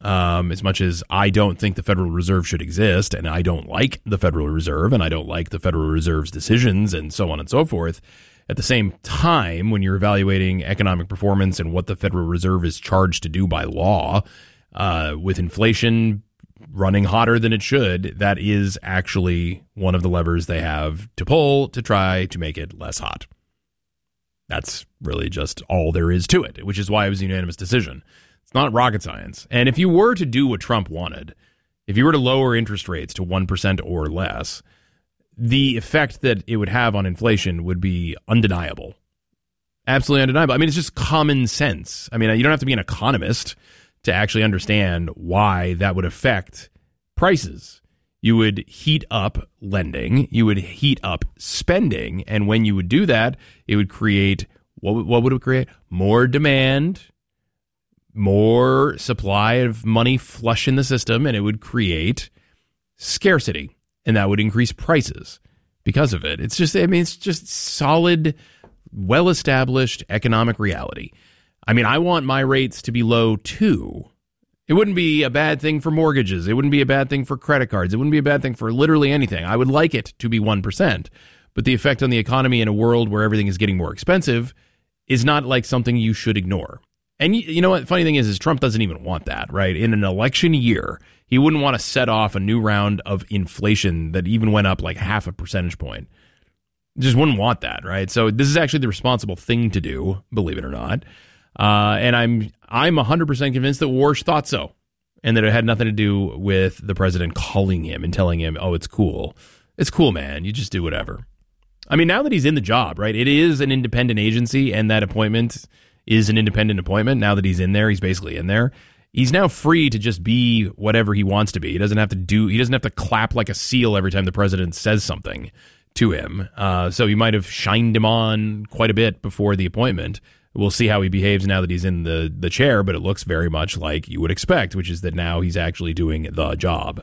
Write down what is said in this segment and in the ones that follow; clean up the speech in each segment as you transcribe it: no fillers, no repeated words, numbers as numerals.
as much as I don't think the Federal Reserve should exist, and I don't like the Federal Reserve, and I don't like the Federal Reserve's decisions, and so on and so forth. At the same time, when you're evaluating economic performance and what the Federal Reserve is charged to do by law, with inflation running hotter than it should, that is actually one of the levers they have to pull to try to make it less hot. That's really just all there is to it, which is why it was a unanimous decision. It's not rocket science. And if you were to do what Trump wanted, if you were to lower interest rates to 1% or less, the effect that it would have on inflation would be undeniable. Absolutely undeniable. I mean, it's just common sense. I mean, you don't have to be an economist to actually understand why that would affect prices. You would heat up lending, you would heat up spending, and when you would do that, it would create, what would it create? More demand, more supply of money flush in the system, and it would create scarcity, and that would increase prices because of it. It's just, I mean, it's just solid, well-established economic reality. I mean, I want my rates to be low too. It wouldn't be a bad thing for mortgages. It wouldn't be a bad thing for credit cards. It wouldn't be a bad thing for literally anything. I would like it to be 1%. But the effect on the economy in a world where everything is getting more expensive is not like something you should ignore. And you know what? Funny thing is Trump doesn't even want that, right? In an election year, he wouldn't want to set off a new round of inflation that even went up like half a percentage point. Just wouldn't want that, right? So this is actually the responsible thing to do, believe it or not. And I'm 100% convinced that Warsh thought so, and that it had nothing to do with the president calling him and telling him, oh, it's cool. It's cool, man. You just do whatever. I mean, now that he's in the job, right, it is an independent agency, and that appointment is an independent appointment. Now that he's in there, he's basically in there. He's now free to just be whatever he wants to be. He doesn't have to clap like a seal every time the president says something to him. So he might have shined him on quite a bit before the appointment. We'll see how he behaves now that he's in the chair, but it looks very much like you would expect, which is that now he's actually doing the job.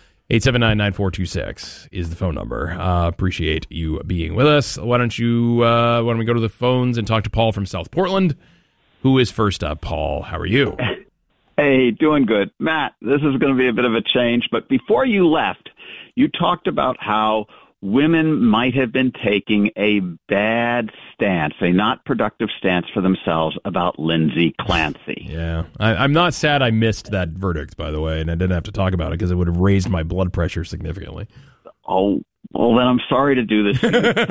879-9426 is the phone number. Appreciate you being with us. Why don't we go to the phones and talk to Paul from South Portland, who is first up. Paul, how are you? Hey, doing good. Matt, this is going to be a bit of a change, but before you left, you talked about how women might have been taking a bad stance, a not productive stance for themselves about Lindsay Clancy. Yeah. I'm not sad I missed that verdict, by the way, and I didn't have to talk about it because it would have raised my blood pressure significantly. Oh, well, then I'm sorry to do this to you.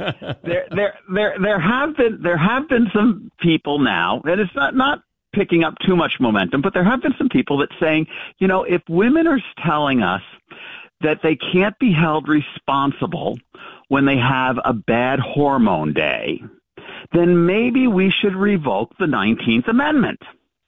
But there have been some people now, and it's not picking up too much momentum, but there have been some people that saying, you know, if women are telling us that they can't be held responsible when they have a bad hormone day, then maybe we should revoke the 19th Amendment.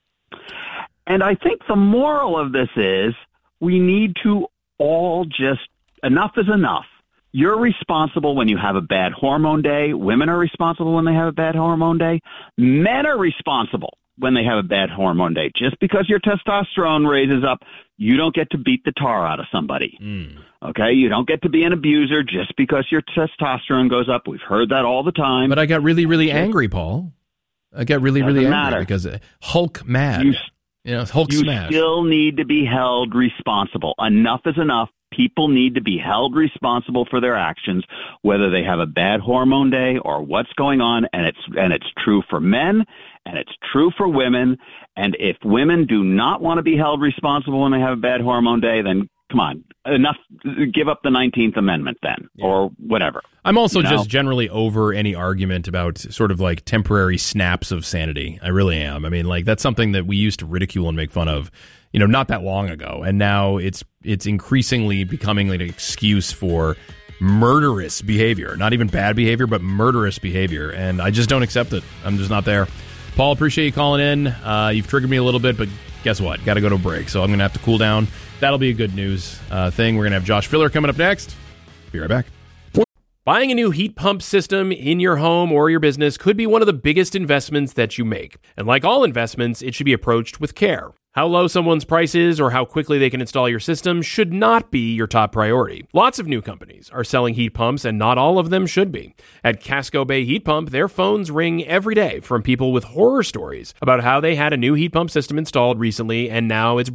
And I think the moral of this is we need to all just, enough is enough. You're responsible when you have a bad hormone day. Women are responsible when they have a bad hormone day. Men are responsible when they have a bad hormone day. Just because your testosterone raises up, you don't get to beat the tar out of somebody. Okay? You don't get to be an abuser just because your testosterone goes up. We've heard that all the time. But I got really, really angry, Paul. I got really, really angry because Hulk mad. Hulk smash. You still need to be held responsible. Enough is enough. People need to be held responsible for their actions, whether they have a bad hormone day or what's going on. And it's true for men, and it's true for women. And if women do not want to be held responsible when they have a bad hormone day, then come on, enough. Give up the 19th Amendment then, or whatever. I'm also just generally over any argument about sort of like temporary snaps of sanity. I really am. I mean, like that's something that we used to ridicule and make fun of, not that long ago. And now it's increasingly becoming an excuse for murderous behavior, not even bad behavior, but murderous behavior. And I just don't accept it. I'm just not there. Paul, appreciate you calling in. You've triggered me a little bit, but guess what? Got to go to a break. So I'm going to have to cool down. That'll be a good news thing. We're going to have Josh Filler coming up next. Be right back. Buying a new heat pump system in your home or your business could be one of the biggest investments that you make. And like all investments, it should be approached with care. How low someone's price is or how quickly they can install your system should not be your top priority. Lots of new companies are selling heat pumps, and not all of them should be. At Casco Bay Heat Pump, their phones ring every day from people with horror stories about how they had a new heat pump system installed recently and now it's